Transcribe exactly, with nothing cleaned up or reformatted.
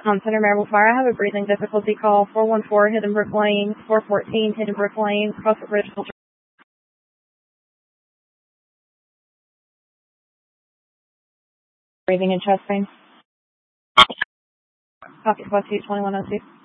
Um, Center Marble Fire, I have a breathing difficulty call, four one four Hidden Brook Lane, four fourteen Hidden Brook Lane, Crossfoot Ridge. Breathing and chest pain. Pocket two twenty-one oh two.